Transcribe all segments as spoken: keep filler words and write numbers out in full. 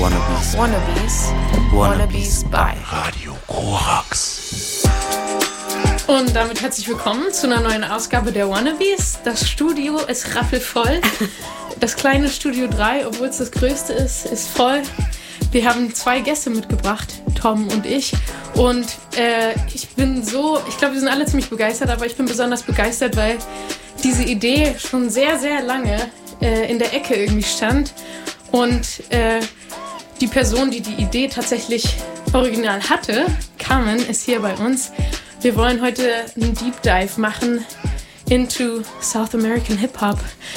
Wannabes. Wannabes. Wannabes bei Radio Korax. Und damit herzlich willkommen zu einer neuen Ausgabe der Wannabes. Das Studio ist rappelvoll. Das kleine Studio drei, obwohl es das größte ist, ist voll. Wir haben zwei Gäste mitgebracht, Tom und ich. Und äh, ich bin so, ich glaube, wir sind alle ziemlich begeistert, aber ich bin besonders begeistert, weil diese Idee schon sehr, sehr lange äh, in der Ecke irgendwie stand. Und äh, die Person, die die Idee tatsächlich original hatte, Carmen, ist hier bei uns. Wir wollen heute einen Deep Dive machen into South American Hip-Hop.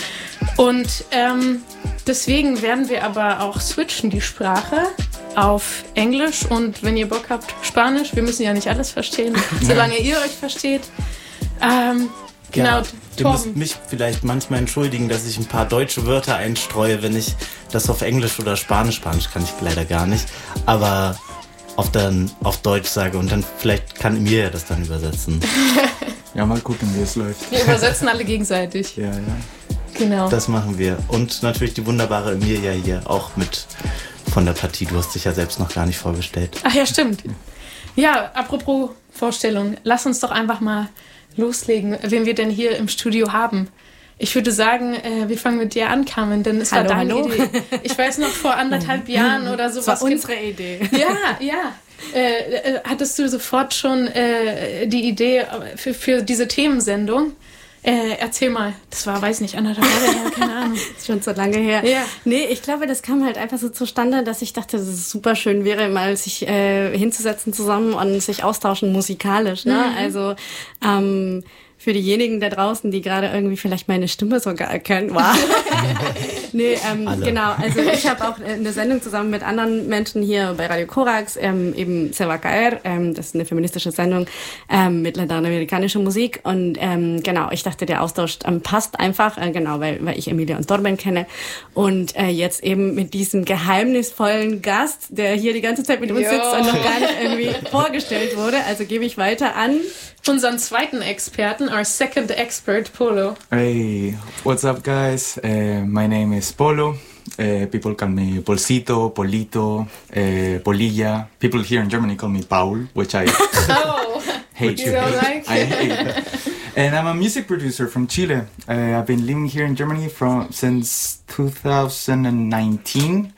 Und ähm, deswegen werden wir aber auch switchen, die Sprache, auf Englisch. Und wenn ihr Bock habt, Spanisch. Wir müssen ja nicht alles verstehen, solange ihr euch versteht. Ähm, genau, ja, du musst mich vielleicht manchmal entschuldigen, dass ich ein paar deutsche Wörter einstreue, wenn ich das auf Englisch oder Spanisch, Spanisch kann ich leider gar nicht, aber auf, dann, auf Deutsch sage und dann vielleicht kann Emilia das dann übersetzen. Ja, mal gucken, wie es läuft. Wir übersetzen alle gegenseitig. Ja, ja. Genau. Das machen wir. Und natürlich die wunderbare Emilia hier auch mit von der Partie. Du hast dich ja selbst noch gar nicht vorgestellt. Ach ja, stimmt. Ja, apropos Vorstellung, lass uns doch einfach mal loslegen, wen wir denn hier im Studio haben. Ich würde sagen, äh, wir fangen mit dir an, Carmen, denn es hallo, war deine hallo. Idee. Ich weiß noch, vor anderthalb Jahren oder sowas. Das war unsere Idee. Ja, ja. Äh, hattest du sofort schon äh, die Idee für, für diese Themensendung? Äh, erzähl mal, das war, weiß nicht, anderthalb Jahre her, keine Ahnung. Das ist schon so lange her. Ja. Nee, ich glaube, das kam halt einfach so zustande, dass ich dachte, dass es super schön wäre, mal sich äh, hinzusetzen zusammen und sich austauschen musikalisch. Ne? Mhm. Also ähm, für diejenigen da draußen, die gerade irgendwie vielleicht meine Stimme sogar erkennen. Wow. Nee, ähm, genau. Also ich habe auch eine Sendung zusammen mit anderen Menschen hier bei Radio Korax, ähm, eben Se va caer, ähm, das ist eine feministische Sendung ähm, mit lateinamerikanischer Musik. Und ähm, genau, ich dachte, der Austausch ähm, passt einfach, äh, genau, weil, weil ich Emilia und Torben kenne. Und äh, jetzt eben mit diesem geheimnisvollen Gast, der hier die ganze Zeit mit uns Jo. sitzt und noch gar nicht irgendwie vorgestellt wurde. Also gebe ich weiter an unseren zweiten Experten, our second expert, Polo. Hey, what's up, guys? Uh, my name is Polo. Uh, people call me Polcito, Polito, uh, Polilla. People here in Germany call me Paul, which I Oh, hate. you don't like? I hate. And I'm a music producer from Chile. Uh, I've been living here in Germany from since two thousand nineteen.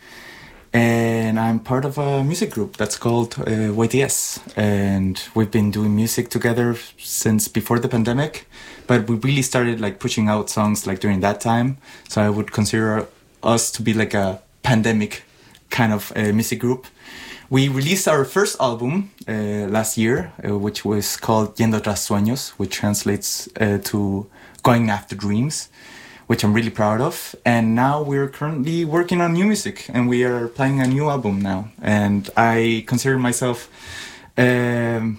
And I'm part of a music group that's called uh, Y T S. And we've been doing music together since before the pandemic. But we really started like pushing out songs like during that time. So I would consider us to be like a pandemic kind of uh, music group. We released our first album uh, last year, uh, which was called Yendo Tras Sueños, which translates uh, to Going After Dreams, which I'm really proud of. And now we're currently working on new music and we are planning a new album now. And I consider myself um,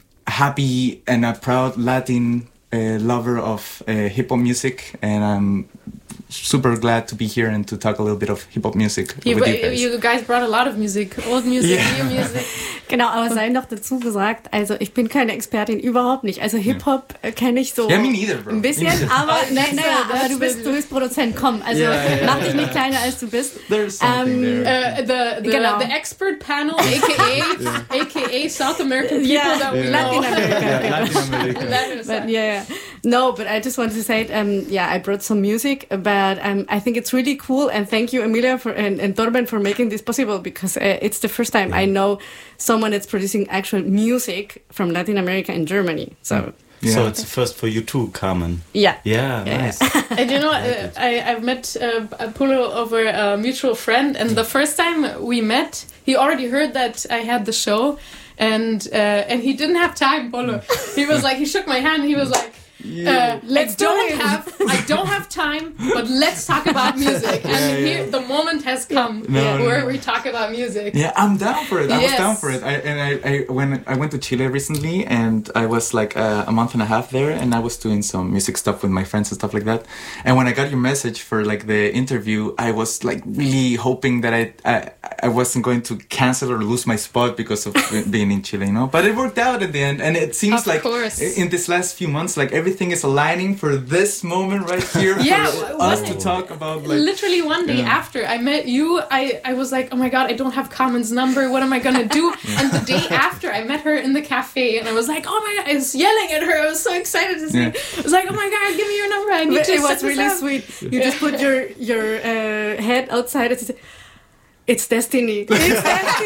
happy and a proud Latin uh, lover of uh, hip-hop music. And I'm super glad to be here and to talk a little bit of hip-hop music You, with you guys. you guys brought a lot of music, old music, Yeah. new music. Genau, aber sei noch dazu gesagt, also ich bin keine Expertin, überhaupt nicht. Also Hip-Hop äh, kenne ich so Ja, me neither, bro. ein bisschen, Me neither. aber nein, So, naja, aber that's du bist, really- du bist Produzent, komm, also Ja, ja, ja, mach dich ja. nicht kleiner als du bist. There's something Ähm, there. Uh, the the, Genau. the expert panel, aka aka South American people Yeah. that we Yeah. know. Latin America. Yeah, Latin America. That is- But yeah, yeah. No, but I just wanted to say, um, yeah, I brought some music, but um, I think it's really cool, and thank you, Emilia, for and, and Torben for making this possible, because uh, it's the first time I know someone that's producing actual music from Latin America and Germany. So, Yeah. So it's the first for you too, Carmen. yeah. Yeah, Yeah. nice. And you know, uh, I I've met uh, Polo over a mutual friend, and the first time we met, he already heard that I had the show, and uh, and he didn't have time. Polo, he was like, he shook my hand. He was like. Uh, Let's I do don't it. have I don't have time, but let's talk about music. And Yeah, yeah. here the moment has come No, no, where no. we talk about music. Yeah, I'm down for it. I Yes. was down for it. I, and I, I when I went to Chile recently, and I was like uh, a month and a half there, and I was doing some music stuff with my friends and stuff like that. And when I got your message for like the interview, I was like really hoping that I I, I wasn't going to cancel or lose my spot because of being in Chile, you know. But it worked out at the end, and it seems Of like course. in this last few months, like everything everything is aligning for this moment right here. Yeah, for us to talk about like literally one day yeah. after I met you, I, I was like, oh my god, I don't have Carmen's number. What am I gonna do? Yeah. And the day after, I met her in the cafe, and I was like, oh my god, I was yelling at her. I was so excited to see. Yeah. I was like, oh my god, give me your number. I need but to. It was really up. sweet. You just put your your uh, head outside and said, it's destiny. It's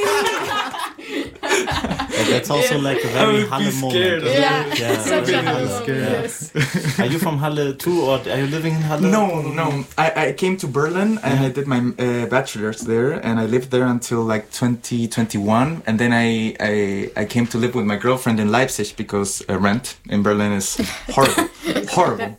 destiny. Yeah, that's also yeah. like a very Halle moment. Yeah, yeah. such a Halle moment. Yes. Are you from Halle too, or are you living in Halle? No, no. I, I came to Berlin and mm-hmm. I did my uh, bachelor's there, and I lived there until like twenty twenty-one, and then I I, I came to live with my girlfriend in Leipzig because uh, rent in Berlin is horrible, horrible.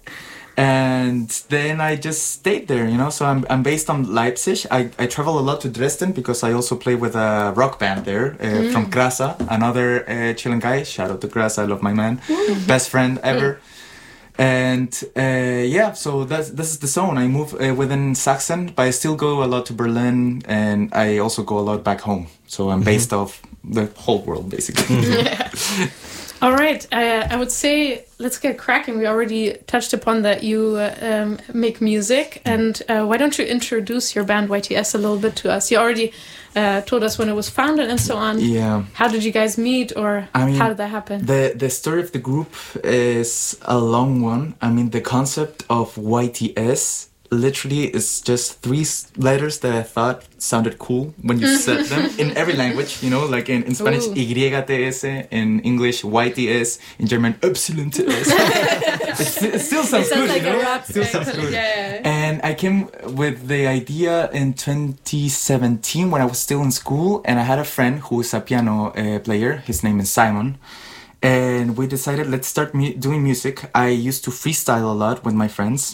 And then I just stayed there, you know. So I'm I'm based on Leipzig. I, I travel a lot to Dresden because I also play with a rock band there uh, mm. from Grasa, another uh, Chilean guy. Shout out to Grasa, I love my man, mm. best friend ever. Mm. And uh, yeah, so that's this is the zone. I move uh, within Sachsen, but I still go a lot to Berlin, and I also go a lot back home. So I'm based mm-hmm. off the whole world, basically. Yeah. All right, uh, I would say let's get cracking. We already touched upon that you uh, um, make music, and uh, why don't you introduce your band Y T S a little bit to us? You already uh, told us when it was founded and so on. Yeah. How did you guys meet, or I mean, how did that happen? The the story of the group is a long one. I mean, the concept of Y T S literally is just three letters that I thought sounded cool when you said them in every language, you know, like in, in Spanish, Ooh. Y T S, in English, Y T S, in German, Epsilon T S. it, it still sounds it good, like you know? A rap still sounds good. Yeah, yeah. And I came with the idea in twenty seventeen when I was still in school, and I had a friend who is a piano uh, player. His name is Simon. And we decided, let's start mu- doing music. I used to freestyle a lot with my friends.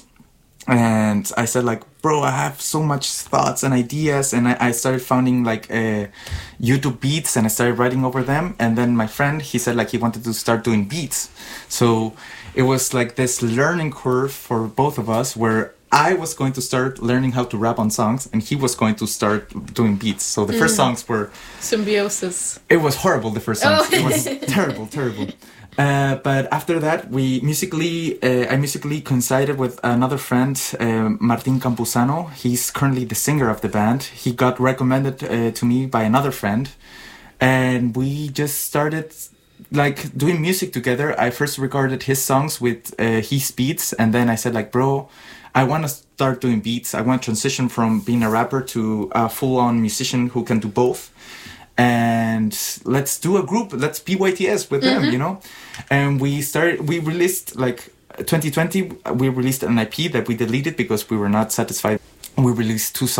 And I said like, bro, I have so much thoughts and ideas. And I, I started finding like uh, YouTube beats, and I started writing over them. And then my friend, he said like he wanted to start doing beats. So it was like this learning curve for both of us where I was going to start learning how to rap on songs, and he was going to start doing beats. So the mm. first songs were... Symbiosis. It was horrible, the first songs. Oh. It was terrible, terrible. Uh, but after that, we musically, uh, I musically coincided with another friend, uh, Martin Campuzano. He's currently the singer of the band. He got recommended uh, to me by another friend, and we just started like doing music together. I first recorded his songs with uh, his beats, and then I said like, bro, I want to start doing beats. I want to transition from being a rapper to a full-on musician who can do both. And let's do a group. Let's be Y T S with mm-hmm. them, you know. And we started. We released like twenty twenty. We released an E P that we deleted because we were not satisfied. We released two songs.